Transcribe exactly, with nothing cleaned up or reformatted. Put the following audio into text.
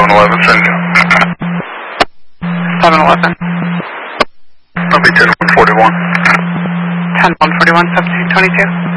seven eleven, send you. seven eleven. That'll be ten one forty-one. ten one forty-one, seventeen twenty-two.